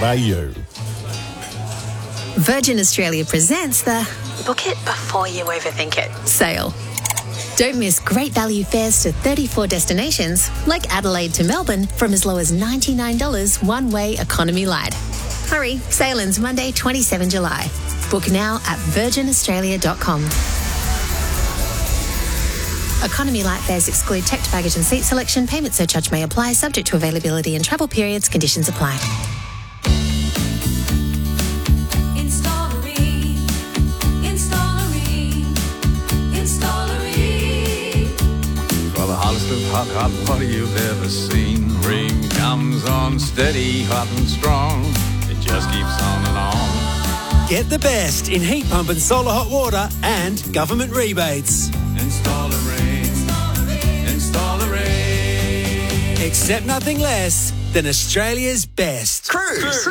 Virgin Australia presents the Book It Before You Overthink It sale. Don't miss great value fares to 34 destinations, like Adelaide to Melbourne, from as low as $99 one-way economy light. Hurry, sale ends Monday, 27 July. Book now at virginaustralia.com. Economy light fares exclude checked baggage and seat selection. Payment surcharge may apply, subject to availability and travel periods. Conditions apply. For the hottest of hot water you've ever seen. Ream comes on steady, hot and strong. It just keeps on and on. Get the best in heat pump and solar hot water and government rebates. Install a Ream. Install a Ream. Accept nothing less than Australia's best. Cruise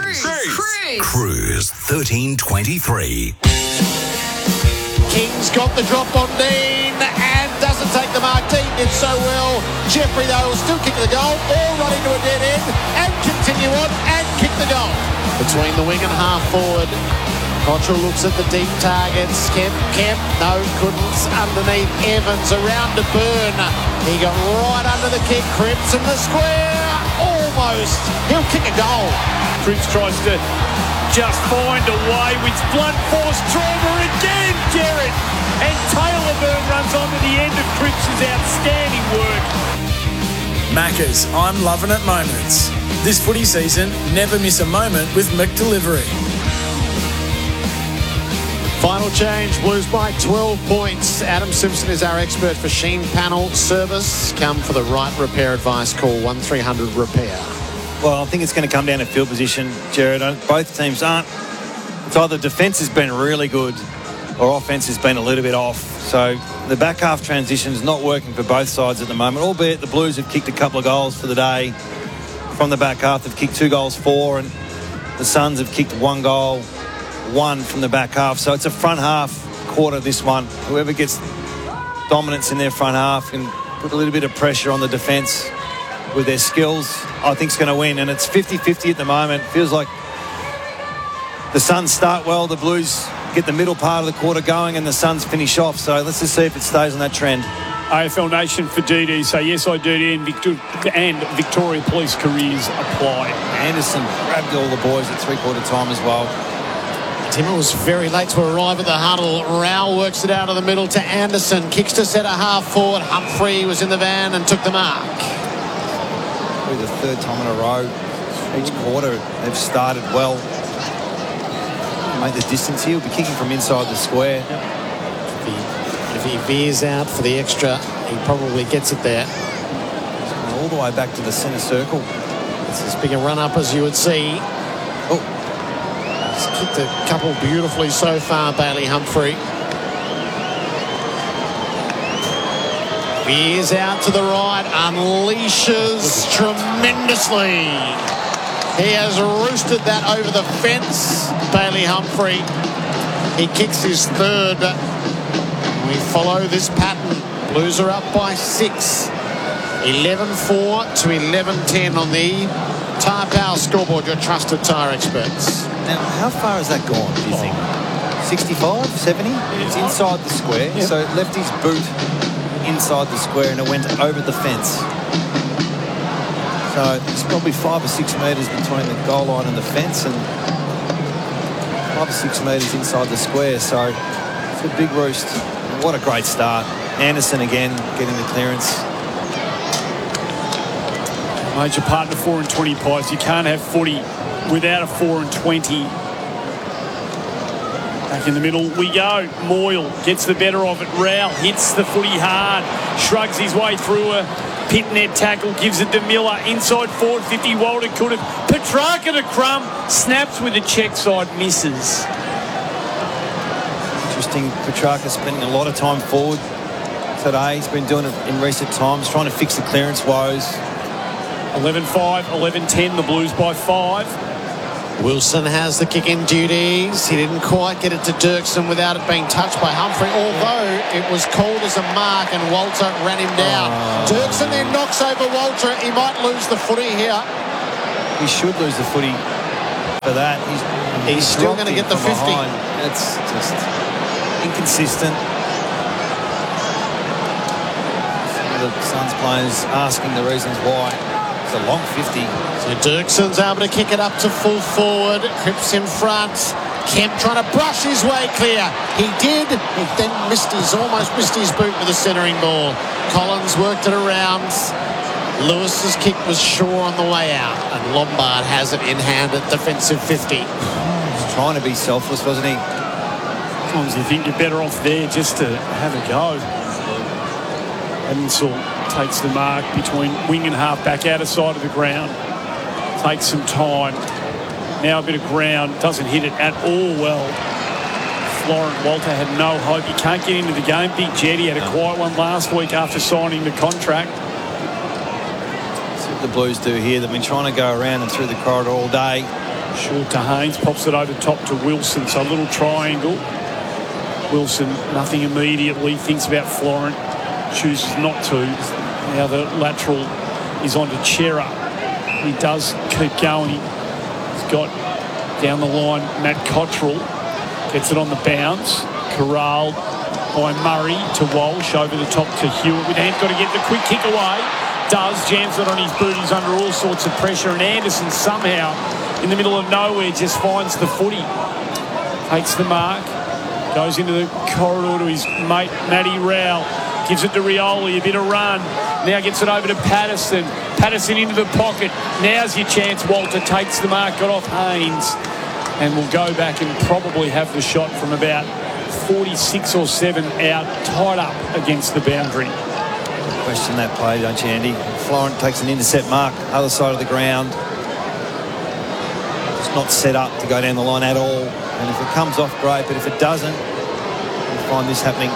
1323. King's got the drop on Dean and doesn't take the mark. Dean did so well. Jeffrey, though, will still kick the goal. All running to a dead end and continue on and kick the goal. Between the wing and half forward, Cottrell looks at the deep targets. Kemp, no, couldn't. Underneath Evans, around to Byrne. He got right under the kick. Cripps in the square. Almost. He'll kick a goal. Cripps tries to just find a way with blunt force trauma again, Jared. And Taylor Byrne runs onto the end of Cripps' outstanding work. Maccas, I'm loving it moments. This footy season, never miss a moment with McDelivery. Final change, Blues by 12 points. Adam Simpson is our expert for Sheen Panel Service. Come for the right repair advice, call 1300-REPAIR. Well, I think it's going to come down to field position, Jared. Both teams aren't. It's either defence has been really good or offence has been a little bit off. So the back half transition is not working for both sides at the moment, albeit the Blues have kicked a couple of goals for the day from the back half. They've kicked 2 goals, 4, and the Suns have kicked 1 goal, 1 from the back half. So it's a front half quarter, this one. Whoever gets dominance in their front half can put a little bit of pressure on the defence with their skills, I think is going to win. And it's 50-50 at the moment. Feels like the Suns start well, the Blues get the middle part of the quarter going, and the Suns finish off. So let's just see if it stays on that trend. AFL Nation for DD say yes, I do, and Victoria Police careers apply. Anderson grabbed all the boys at three-quarter time as well. Timmer was very late to arrive at the huddle. Rao works it out of the middle to Anderson. Kicks to centre half forward. Humphrey was in the van and took the mark. Probably the 3rd time in a row. Each quarter they've started well. Make the distance here. He'll be kicking from inside the square. If he veers out for the extra, he probably gets it there. All the way back to the centre circle. It's as big a run-up as you would see. He's kicked a couple beautifully so far, Bailey Humphrey. Veers out to the right, unleashes tremendously. He has roosted that over the fence, Bailey Humphrey. He kicks his 3rd. We follow this pattern. Blues are up by 6. 11-4 to 11-10 on the Tyre Power scoreboard, your trusted tyre experts. Now, how far has that gone, do you think? 65, 70? It's inside the square, so it left his boot inside the square and it went over the fence. So it's probably 5 or 6 metres between the goal line and the fence, and 5 or 6 metres inside the square. So it's a big roost. What a great start. Anderson again getting the clearance. Major partner 4 and 20 pies. You can't have footy without a 4 and 20. Back in the middle we go. Moyle gets the better of it. Rowell hits the footy hard. Shrugs his way through a pit net tackle. Gives it to Miller. Inside forward 50. Walden could have. Petrarca to Crum. Snaps with the check side. Misses. Interesting. Petrarca spending a lot of time forward today. He's been doing it in recent times, trying to fix the clearance woes. 11-5, 11-10, the Blues by 5. Wilson has the kicking duties. He didn't quite get it to Dirksen without it being touched by Humphrey, although it was called as a mark and Walter ran him down. Dirksen then knocks over Walter. He might lose the footy here. He should lose the footy. for that. He's still going to get the 50. Behind. It's just inconsistent. Some of the Suns players asking the reasons why. It's a long 50. So Dirkson's able to kick it up to full forward. Cripps in front. Kemp trying to brush his way clear. He did. He then almost missed his boot with a centering ball. Collins worked it around. Lewis's kick was sure on the way out, and Lombard has it in hand at defensive 50. He's trying to be selfless, wasn't he? Sometimes you think you're better off there just to have a go. Evansville takes the mark between wing and half back, outer side of the ground. Takes some time. Now a bit of ground. Doesn't hit it at all well. Florent Walter had no hope. He can't get into the game. Big Jetty had a quiet one last week after signing the contract. The Blues do here. They've been trying to go around and through the corridor all day. Short to Haynes, pops it over top to Wilson, so a little triangle. Wilson, nothing immediately, thinks about Florent, chooses not to. Now the lateral is on to Chera. He does keep going. He's got down the line Matt Cottrell, gets it on the bounce, corralled by Murray to Walsh, over the top to Hewitt. With Ant got to get the quick kick away. Does, jams it on his boot. He's under all sorts of pressure, and Anderson somehow in the middle of nowhere just finds the footy, takes the mark, goes into the corridor to his mate Matty Rowell, gives it to Rioli, a bit of run, now gets it over to Patterson into the pocket. Now's your chance. Walter takes the mark, got off Haynes, and will go back and probably have the shot from about 46 or 7 out, tied up against the boundary. Question that play, don't you, Andy? Florent takes an intercept mark, other side of the ground. It's not set up to go down the line at all. And if it comes off, great. But if it doesn't, you'll find this happening.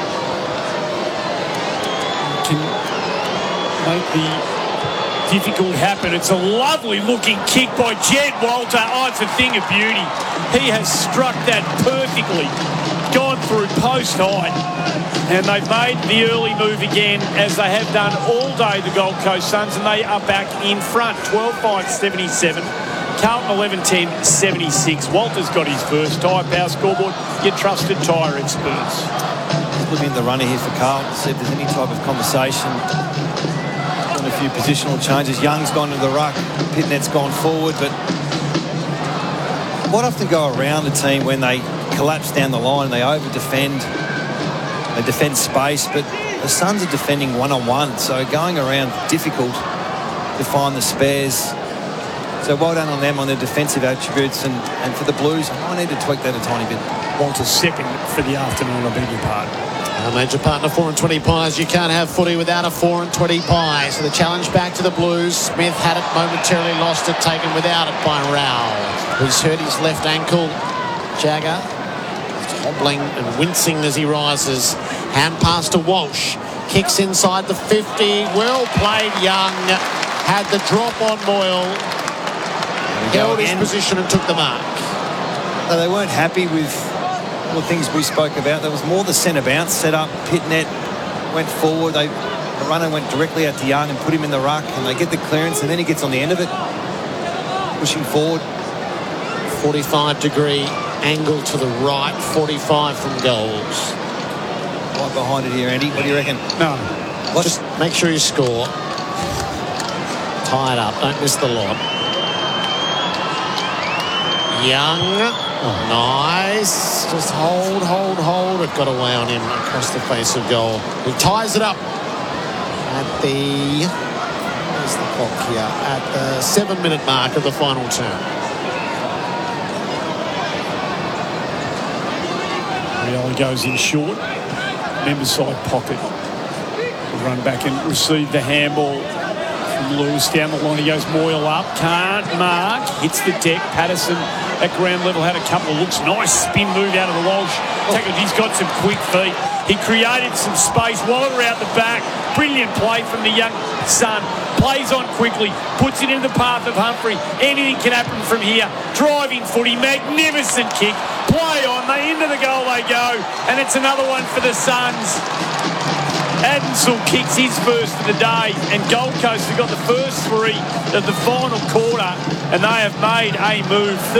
Can make the difficult happen. It's a lovely looking kick by Jed Walter. Oh, it's a thing of beauty. He has struck that perfectly. Gone through post height, and they've made the early move again, as they have done all day, the Gold Coast Suns, and they are back in front. 12-5-77. Carlton 11-10, 76. Walter's got his first tyre power scoreboard. Your trusted tyre experts. Looking at the runner here for Carlton, see if there's any type of conversation. Done a few positional changes. Young's gone to the ruck. Pitnet's gone forward, but quite often go around the team when they collapse down the line and they over-defend. They defend space, but the Suns are defending one-on-one, so going around difficult to find the spares. So well done on them on their defensive attributes, and for the Blues, I need to tweak that a tiny bit. Walter's second for the afternoon, I beg your pardon. Our major partner, 4 and 20 Pies. You can't have footy without a 4 and 20 Pie. So the challenge back to the Blues. Smith had it momentarily, lost it, taken without it by Rowell, who's hurt his left ankle. Jagger hobbling and wincing as he rises. Hand pass to Walsh. Kicks inside the 50. Well played, Young. Had the drop on Moyle. Held his position and took the mark. No, they weren't happy with all the things we spoke about. There was more the centre bounce set up. Pitnet went forward. The runner went directly out to Young and put him in the ruck, and they get the clearance, and then he gets on the end of it, pushing forward. 45-degree angle to the right, 45 from goals. Right behind it here, Andy. What do you reckon? No. Just make sure you score. Tie it up. Don't miss the lot. Young. Oh, nice. Just hold. It got away on him across the face of goal. He ties it up at the... Where's the clock here? At the 7-minute mark of the final term. Rioli goes in short. Member side pocket. He'll run back and receive the handball from Lewis down the line. He goes Moyle up. Can't mark. Hits the deck. Patterson at ground level had a couple of looks. Nice spin move out of the Walsh. He's got some quick feet. He created some space. Waller out the back. Brilliant play from the young son. Plays on quickly. Puts it in the path of Humphrey. Anything can happen from here. Driving footy. Magnificent kick. Play on. They into the goal they go. And it's another one for the Suns. Adamsel kicks his first of the day, and Gold Coast have got the first 3 of the final quarter, and they have made a move.